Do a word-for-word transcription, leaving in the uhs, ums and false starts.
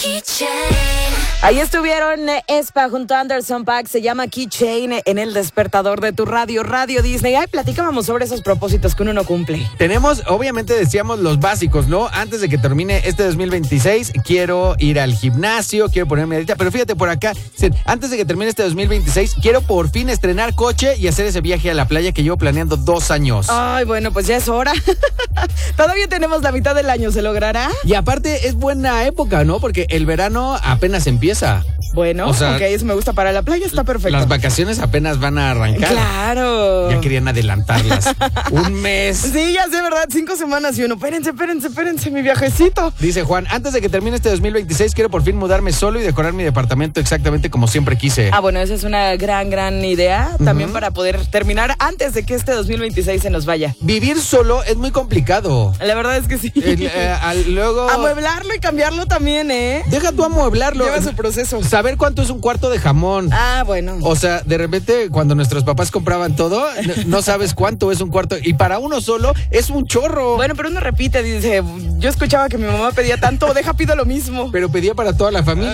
Ahí estuvieron Espa junto a Anderson .Paak, se llama Keychain en el despertador de tu radio, Radio Disney. Ay, platicábamos sobre esos propósitos que uno no cumple. Tenemos, obviamente decíamos los básicos, ¿no? Antes de que termine este dos mil veintiséis, quiero ir al gimnasio, quiero ponerme a dieta, pero fíjate por acá, antes de que termine este dos mil veintiséis, quiero por fin estrenar coche y hacer ese viaje a la playa que llevo planeando dos años. Ay, bueno, pues ya es hora. Todavía tenemos la mitad del año, ¿se logrará? Y aparte es buena época, ¿no? Porque el verano apenas empieza. Bueno, o sea, ok, eso me gusta. Para la playa está perfecto. Las vacaciones apenas van a arrancar. Claro. Ya querían adelantarlas. Un mes. Sí, ya sé, ¿verdad? Cinco semanas y uno. Espérense, espérense, espérense, mi viajecito. Dice Juan, antes de que termine este dos mil veintiséis, quiero por fin mudarme solo y decorar mi departamento exactamente como siempre quise. Ah, bueno, esa es una gran, gran idea. También uh-huh. para poder terminar antes de que este dos mil veintiséis se nos vaya. Vivir solo es muy complicado. La verdad es que sí. El, eh, al, luego... Amueblarlo y cambiarlo también, ¿eh? Deja tú amueblarlo. Lleva su proceso. Saber cuánto es un cuarto de jamón. Ah, bueno. O sea, de repente cuando nuestros papás compraban todo, no, no sabes cuánto es un cuarto. Y para uno solo es un chorro. Bueno, pero uno repite, dice, yo escuchaba que mi mamá pedía tanto, deja pido lo mismo. Pero pedía para toda la familia.